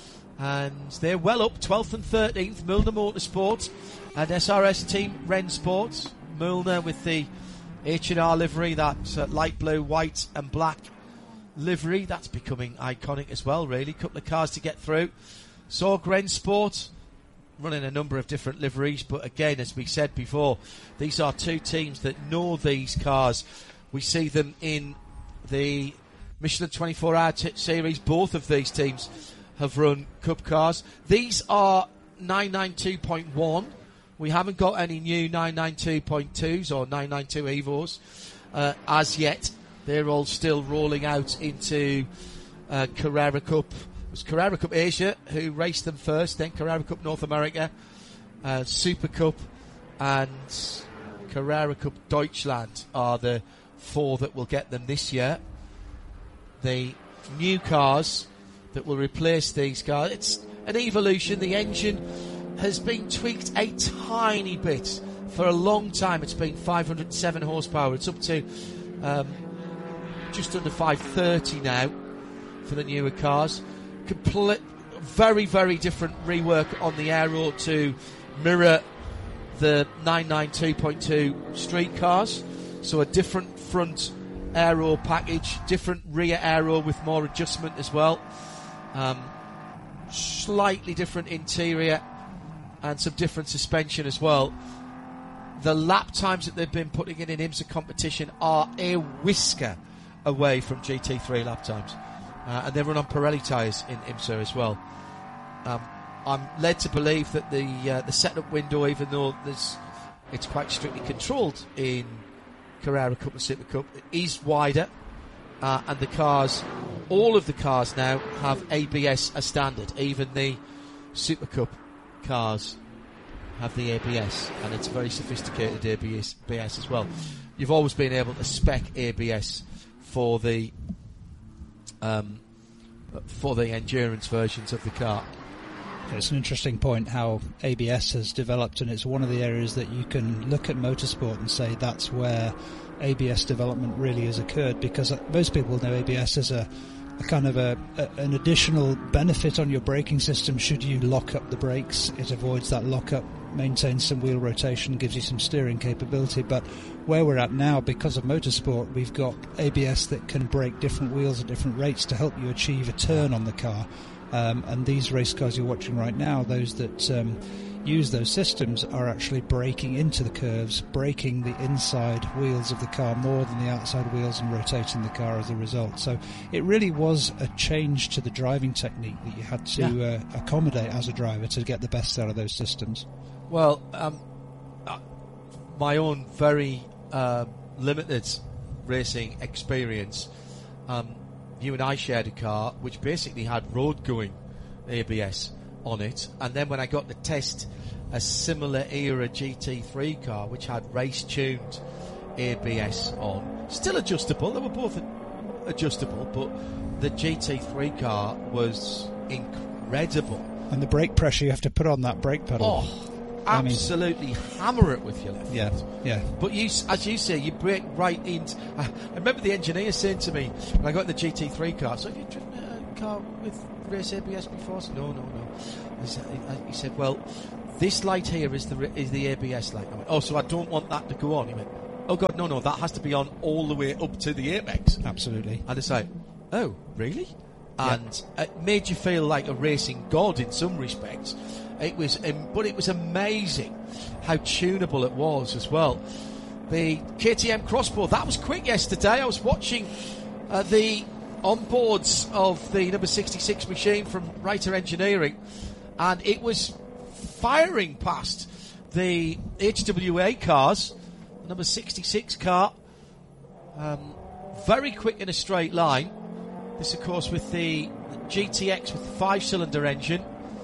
And they're well up, twelfth and thirteenth, Milner Motorsport and S R S Team Rennsport. Milner with the H and R livery, that uh, light blue, white and black livery. That's becoming iconic as well, really. Couple of cars to get through. Sorg Rennsport running a number of different liveries, but again, as we said before, these are two teams that know these cars. We see them in the Michelin twenty-four hour t- series. Both of these teams have run Cup cars. These are nine ninety-two point one. We haven't got any new nine ninety-two point twos or nine ninety-two Evos uh, as yet. They're all still rolling out into uh, Carrera Cup. It was Carrera Cup Asia who raced them first, then Carrera Cup North America, uh, Super Cup and Carrera Cup Deutschland are the four that will get them this year. The new cars that will replace these cars, it's an evolution. The engine has been tweaked a tiny bit. For a long time it's been five hundred seven horsepower. It's up to um, just under five thirty now for the newer cars. Complete, very, very different rework on the aero to mirror the nine ninety-two point two street cars. So a different front aero package, different rear aero with more adjustment as well. Um, slightly different interior and some different suspension as well. The lap times that they've been putting in in IMSA competition are a whisker away from G T three lap times. Uh, and they run on Pirelli tyres in IMSA as well. Um, I'm led to believe that the uh, the setup window, even though there's, it's quite strictly controlled in Carrera Cup and Super Cup, is wider. Uh, and the cars, all of the cars now have A B S as standard. Even the Super Cup cars have the A B S, and it's a very sophisticated A B S, A B S as well. You've always been able to spec A B S for the um, for the endurance versions of the car. It's an interesting point how A B S has developed, and it's one of the areas that you can look at motorsport and say that's where A B S development really has occurred, because most people know A B S as a, a kind of a, a an additional benefit on your braking system should you lock up the brakes. It avoids that lockup, maintains some wheel rotation, gives you some steering capability. But where we're at now, because of motorsport, we've got A B S that can brake different wheels at different rates to help you achieve a turn on the car. Um, and these race cars you're watching right now, those that um, use those systems are actually braking into the curves, braking the inside wheels of the car more than the outside wheels, and rotating the car as a result. So it really was a change to the driving technique that you had to yeah. uh, accommodate as a driver to get the best out of those systems. Well, um, uh, my own very uh, limited racing experience, um, you and I shared a car which basically had road-going A B S on it, and then when I got to test a similar era G T three car which had race-tuned A B S on, still adjustable, they were both adjustable, but the G T three car was incredible. And the brake pressure you have to put on that brake pedal. Oh, absolutely I mean, hammer it with your left. Yeah, yeah. But you, as you say, you break right into. I, I remember the engineer saying to me when I got in the G T three car, "So have you driven a car with race A B S before?" I said, "No, no, no." I said, I, he said, "Well, this light here is the is the A B S light." I went, "Oh, so I don't want that to go on." He went, "Oh God, no, no, that has to be on all the way up to the apex." Absolutely. And it's like, "Oh, really?" And yeah. It made you feel like a racing god in some respects. It was, um, but it was amazing how tunable it was as well. The K T M Crossbow, that was quick yesterday. I was watching uh, the onboards of the number sixty-six machine from Reiter Engineering, and it was firing past the H W A cars. The number sixty-six car, um, very quick in a straight line. This, of course, with the G T X with the five-cylinder engine,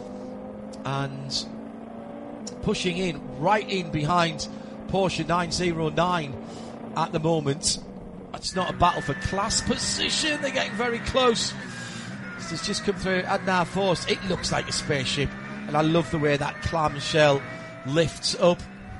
and pushing in, right in behind Porsche nine oh nine at the moment. It's not a battle for class position. They're getting very close. This has just come through Adnar Force. It looks like a spaceship, and I love the way that clamshell lifts up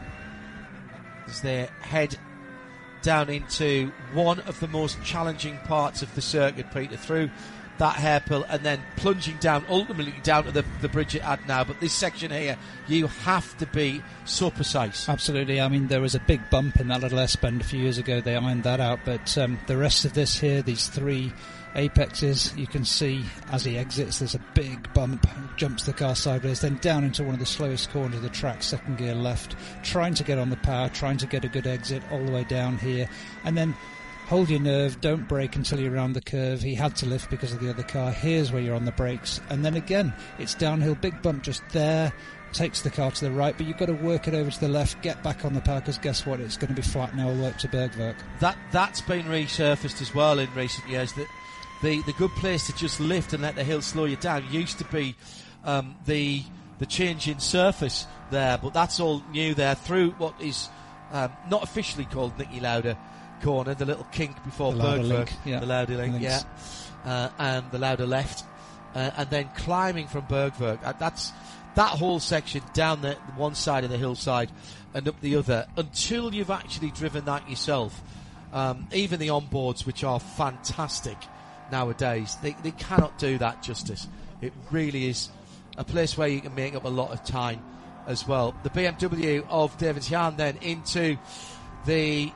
as they head down into one of the most challenging parts of the circuit, Peter, through that hairpin and then plunging down, ultimately down to the, the bridge at Adnar. But this section here, you have to be so precise. Absolutely. I mean, there was a big bump in that little S-bend a few years ago. They ironed that out. But um, the rest of this here, these three apexes, you can see as he exits, there's a big bump, jumps the car sideways, then down into one of the slowest corners of the track, second gear left, trying to get on the power, trying to get a good exit all the way down here, and then hold your nerve, don't brake until you're around the curve. He had to lift because of the other car. Here's where you're on the brakes, and then again, it's downhill, big bump just there, takes the car to the right, but you've got to work it over to the left, get back on the power, because guess what, it's going to be flat now all the way up to Bergwerk. That, that's been resurfaced as well in recent years, that The, the good place to just lift and let the hill slow you down used to be um, the the change in surface there, but that's all new there through what is um, not officially called Nicky Lauda corner, the little kink before Bergwerk, yeah. the Lauda link, yeah, uh, and the Lauda left, uh, and then climbing from Bergwerk. Uh, that's that whole section down the one side of the hillside and up the other until you've actually driven that yourself. Um, even the onboards, which are fantastic nowadays, they, they cannot do that justice. It really is a place where you can make up a lot of time as well. The B M W of David Jahn then into the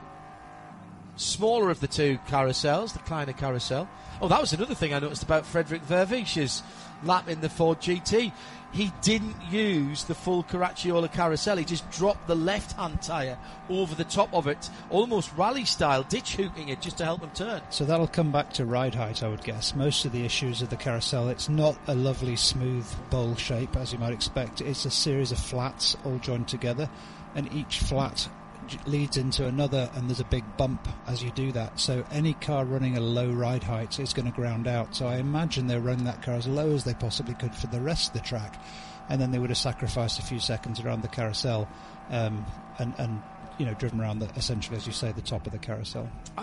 smaller of the two carousels, the Kleiner carousel. Oh, that was another thing I noticed about Frederick Vervich's lap in the Ford G T. He didn't use the full Caracciola carousel. He just dropped the left-hand tyre over the top of it, almost rally-style, ditch-hooking it just to help him turn. So that'll come back to ride height, I would guess. Most of the issues of the carousel, it's not a lovely, smooth bowl shape, as you might expect. It's a series of flats all joined together, and each flat leads into another, and there's a big bump as you do that. So any car running a low ride height is going to ground out. So I imagine they're running that car as low as they possibly could for the rest of the track, and then they would have sacrificed a few seconds around the carousel, um, and, and you know driven around the, essentially, as you say, the top of the carousel. Uh,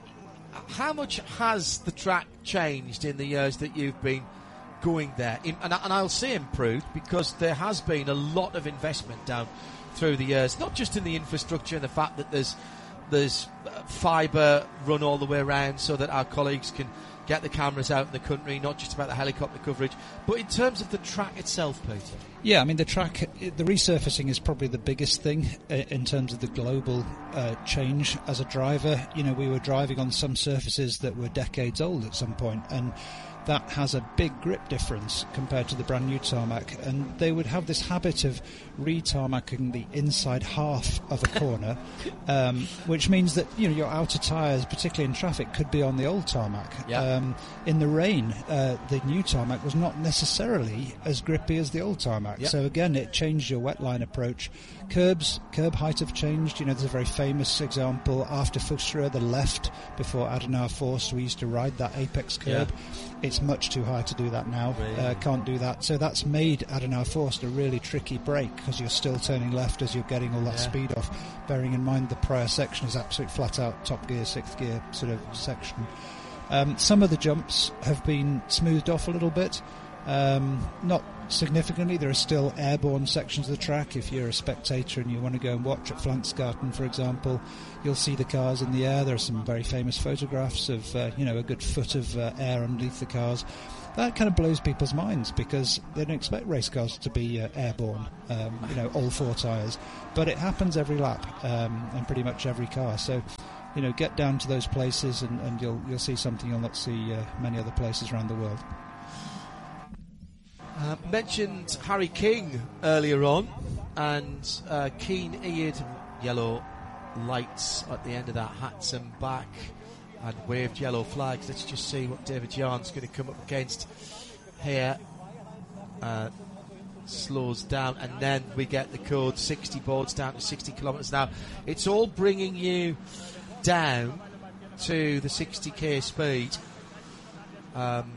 how much has the track changed in the years that you've been going there? In, and, and I'll say improved, because there has been a lot of investment down through the years, not just in the infrastructure and the fact that there's there's fibre run all the way around so that our colleagues can get the cameras out in the country, not just about the helicopter coverage, but in terms of the track itself, Peter. Yeah, I mean, the track, the resurfacing is probably the biggest thing in terms of the global uh, change as a driver. You know, we were driving on some surfaces that were decades old at some point, and that has a big grip difference compared to the brand new tarmac, and they would have this habit of re-tarmacking the inside half of a corner, um, which means that you know your outer tyres, particularly in traffic, could be on the old tarmac. Yeah. Um, in the rain, uh, the new tarmac was not necessarily as grippy as the old tarmac. Yep. So again, it changed your wetline approach. Curbs, curb height have changed. You know, there's a very famous example after Fustra, the left before Adnar Force. We used to ride that apex curb. Yeah. It's much too high to do that now. Really? Uh, can't do that. So that's made Adnar Force a really tricky break, because you're still turning left as you're getting all that Yeah. speed off. Bearing in mind the prior section is absolute flat out top gear, sixth gear sort of section. Um, some of the jumps have been smoothed off a little bit. Um, not significantly, there are still airborne sections of the track. If you're a spectator and you want to go and watch at Flanksgarten, for example, you'll see the cars in the air. There are some very famous photographs of, uh, you know, a good foot of uh, air underneath the cars. That kind of blows people's minds because they don't expect race cars to be uh, airborne, um, you know, all four tyres. But it happens every lap um, and pretty much every car. So, you know, get down to those places and, and you'll you'll see something you'll not see uh, many other places around the world. Uh, mentioned Harry King earlier on, and uh, keen-eared yellow lights at the end of that Hatson back and waved yellow flags. Let's just see what David Yarn's going to come up against here. Uh, slows down, and then we get the code sixty boards down to sixty kilometres an hour. It's all bringing you down to the sixty k speed. Um,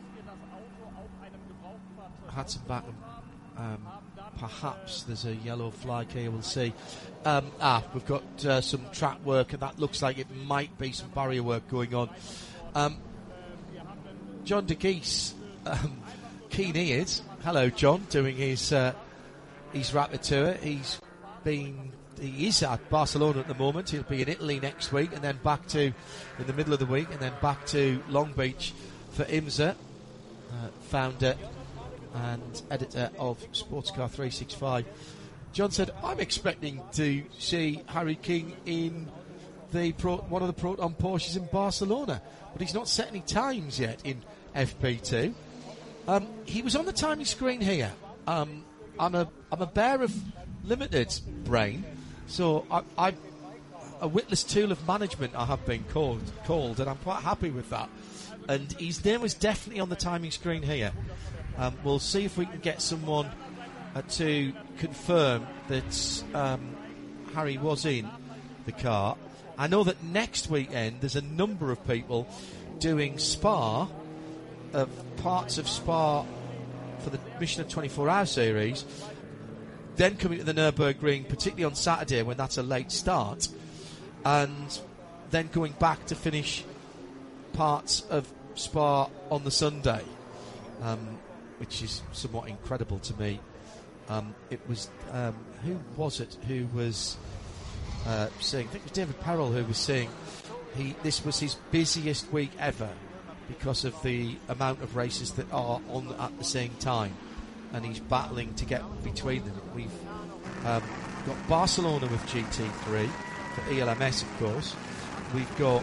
Hatson back, um, perhaps there's a yellow flag here, we'll see. Um, ah, we've got uh, some track work, and that looks like it might be some barrier work going on. Um, John de Geese, um, keen-eared. Hello, John, doing his uh, his rapid tour. He's been, he is at Barcelona at the moment. He'll be in Italy next week, and then back to, in the middle of the week, and then back to Long Beach for IMSA, uh, founder and editor of Sportscar three sixty-five. John said, I'm expecting to see Harry King in the Pro, one of the Proton Porsches in Barcelona, but he's not set any times yet in F P two. Um, he was on the timing screen here. Um, I'm a I'm a bear of limited brain, so I, I a witless tool of management I have been called called, and I'm quite happy with that. And his name was definitely on the timing screen here. Um, we'll see if we can get someone uh, to confirm that um, Harry was in the car. I know that next weekend there's a number of people doing Spa, of parts of Spa for the Michelin twenty-four hour series, then coming to the Nürburgring, particularly on Saturday when that's a late start, and then going back to finish parts of Spa on the Sunday. Um, which is somewhat incredible to me. Um, it was, um, who was it who was uh, saying, I think it was David Perrell who was saying he this was his busiest week ever because of the amount of races that are on at the same time, and he's battling to get between them. We've um, got Barcelona with G T three for E L M S, of course. We've got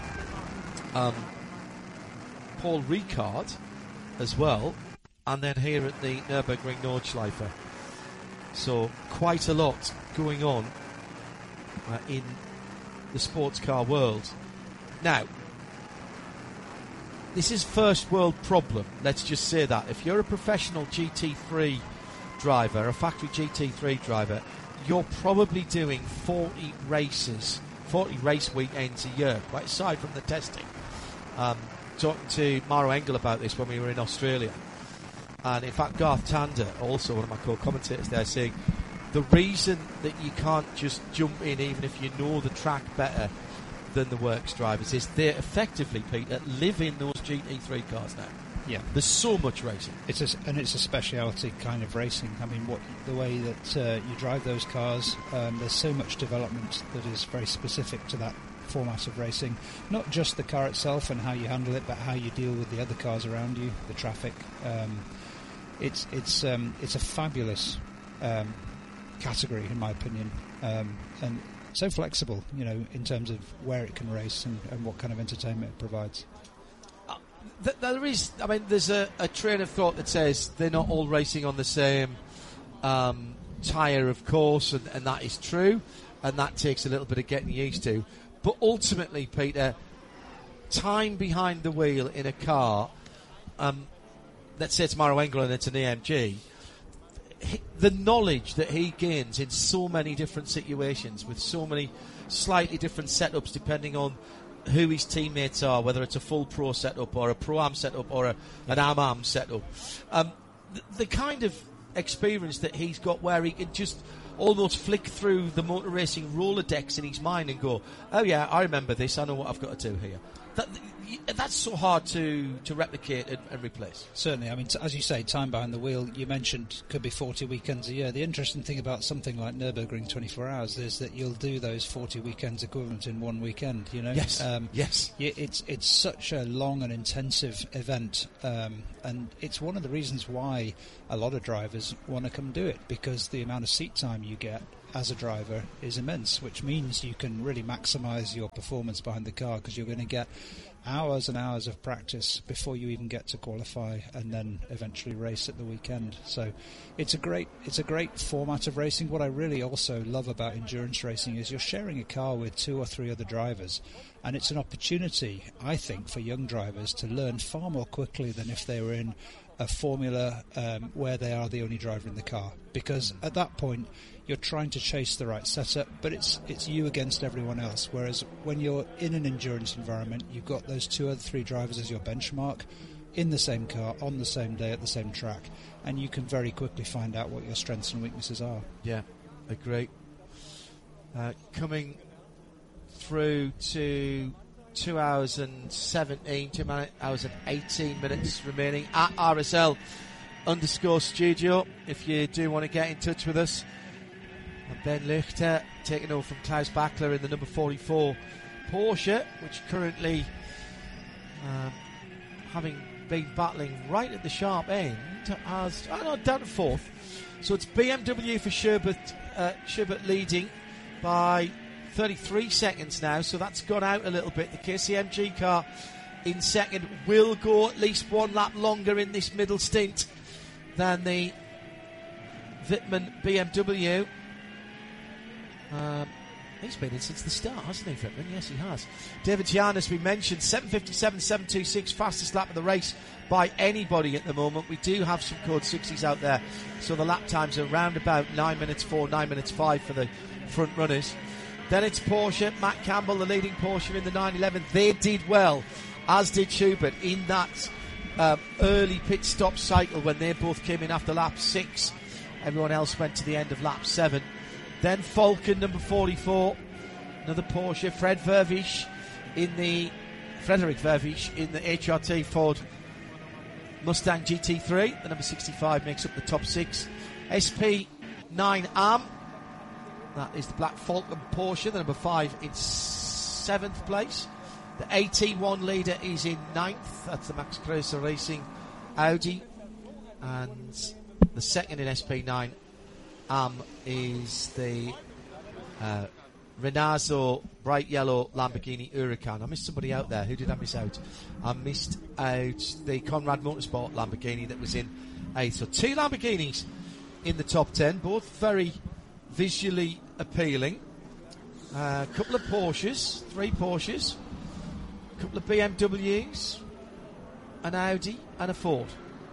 um, Paul Ricard as well, and then here at the Nürburgring Nordschleife. So quite a lot going on uh, in the sports car world. Now, this is first world problem, let's just say that. If you're a professional G T three driver, a factory G T three driver, you're probably doing forty races, forty race weekends a year, quite aside from the testing. Um, talking to Maro Engel about this when we were in Australia. And in fact, Garth Tander, also one of my co-commentators there, saying the reason that you can't just jump in even if you know the track better than the works drivers is they effectively, Peter, live in those G T three cars now. Yeah, there's so much racing. It's a, and it's a speciality kind of racing. I mean, what the way that uh, you drive those cars, um, there's so much development that is very specific to that format of racing. Not just the car itself and how you handle it, but how you deal with the other cars around you, the traffic. Um, It's it's um, it's a fabulous um, category, in my opinion, um, and so flexible, you know, in terms of where it can race and, and what kind of entertainment it provides. Uh, th- there is, I mean, there's a, a train of thought that says they're not all racing on the same um, tyre, of course, and, and that is true, and that takes a little bit of getting used to. But ultimately, Peter, time behind the wheel in a car. Um, Let's say it's Maro Engel and it's an E M G. He, the knowledge that he gains in so many different situations with so many slightly different setups depending on who his teammates are, whether it's a full pro setup or a Pro-Am setup or a, an Am-Am setup. Um, the, the kind of experience that he's got where he can just almost flick through the motor racing Rolodex in his mind and go, oh yeah, I remember this, I know what I've got to do here. that, that's so hard to, to replicate and, and replace. Certainly. I mean, t- as you say, time behind the wheel, you mentioned could be forty weekends a year. The interesting thing about something like Nürburgring twenty-four hours is that you'll do those forty weekends equivalent in one weekend, you know? Yes, um, yes. It's, it's such a long and intensive event, um, and it's one of the reasons why a lot of drivers want to come do it, because the amount of seat time you get as a driver is immense, which means you can really maximise your performance behind the car, because you're going to get hours and hours of practice before you even get to qualify and then eventually race at the weekend. So it's a great it's a great format of racing. What I really also love about endurance racing is you're sharing a car with two or three other drivers, and it's an opportunity, I think, for young drivers to learn far more quickly than if they were in a formula um, where they are the only driver in the car, because at that point you're trying to chase the right setup, but it's it's you against everyone else. Whereas when you're in an endurance environment, you've got those two or three drivers as your benchmark, in the same car, on the same day, at the same track, and you can very quickly find out what your strengths and weaknesses are. Yeah, agree. Uh, coming through to two hours and seventeen, two hours and eighteen minutes remaining at R S L underscore studio if you do want to get in touch with us. And Ben Lichter taking over from Klaus Bachler in the number forty-four Porsche, which currently um, having been battling right at the sharp end as, I don't know, down to fourth. So it's B M W for Sherbert, uh, Sherbert leading by thirty-three seconds now, so that's gone out a little bit. The K C M G car in second will go at least one lap longer in this middle stint than the Wittmann B M W. Um, he's been in since the start, hasn't he, Wittmann? Yes, he has. David Gian, as we mentioned, seven fifty-seven seven twenty-six, fastest lap of the race by anybody at the moment. We do have some code sixties out there, so the lap times are around about nine minutes four, nine minutes five for the front runners. Then it's Porsche, Matt Campbell, the leading Porsche in the nine eleven. They did well, as did Schubert, in that um, early pit stop cycle when they both came in after lap six. Everyone else went to the end of lap seven. Then Falcon, number forty-four, another Porsche. Fred Vervisch in the Frederick Vervisch in the H R T Ford Mustang G T three. The number sixty-five makes up the top six. S P nine A M, that is the Black Falcon Porsche, the number five in seventh place. The A T one leader is in ninth. That's the Max Kreuzer Racing Audi. And the second in S P nine A M is the uh, Renazo bright yellow Lamborghini Huracan. I missed somebody out there. Who did I miss out? I missed out the Conrad Motorsport Lamborghini that was in eighth. So two Lamborghinis in the top ten, both very visually appealing. A uh, couple of Porsches, three Porsches, a couple of B M Ws, an Audi and a Ford.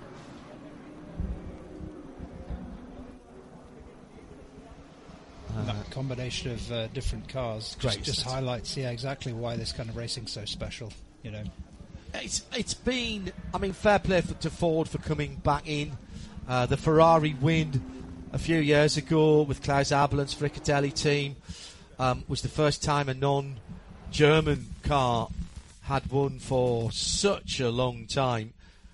Uh, that combination of uh, different cars just, just highlights, yeah, exactly why this kind of racing's so special, you know. It's it's been, I mean, fair play for, to Ford for coming back in. Uh, the Ferrari win a few years ago with Klaus Abelland's Fricatelli team um, was the first time a non-German car had won for such a long time.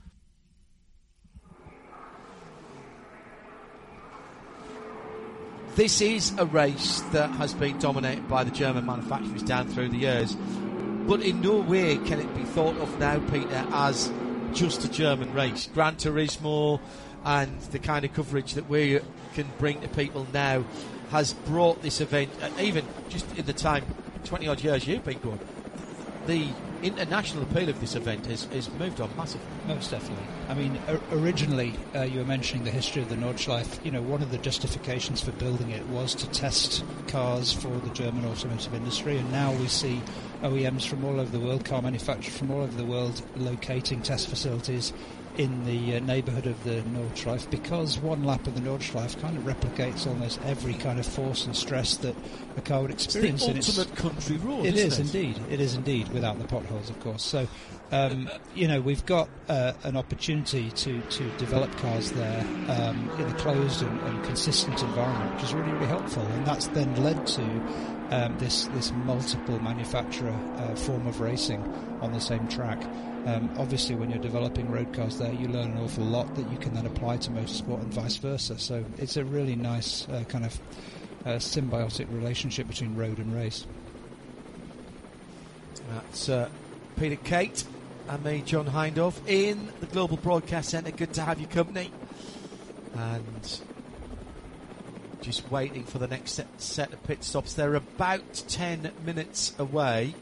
This is a race that has been dominated by the German manufacturers down through the years, but in no way can it be thought of now, Peter, as just a German race. Gran Turismo and the kind of coverage that we can bring to people now has brought this event, uh, even just in the time, twenty odd years you've been going, the international appeal of this event has, has moved on massively. Most definitely. I mean, o- originally uh, you were mentioning the history of the Nordschleife. You know, one of the justifications for building it was to test cars for the German automotive industry, and now we see O E Ms from all over the world, car manufacturers from all over the world locating test facilities in the uh, neighbourhood of the Nordschleife, because one lap of the Nordschleife kind of replicates almost every kind of force and stress that a car would experience. It's the ultimate country road, It is isn't it? indeed. It is indeed, without the potholes, of course. So, um, you know, we've got uh, an opportunity to, to develop cars there um, in a closed and, and consistent environment, which is really, really helpful. And that's then led to um, this this multiple manufacturer uh, form of racing on the same track. Um, obviously, when you're developing road cars there, you learn an awful lot that you can then apply to motorsport and vice versa. So it's a really nice uh, kind of uh, symbiotic relationship between road and race. That's uh, Peter Kate and me, John Hindhaugh, in the Global Broadcast Centre. Good to have your company. And just waiting for the next set, set of pit stops. They're about ten minutes away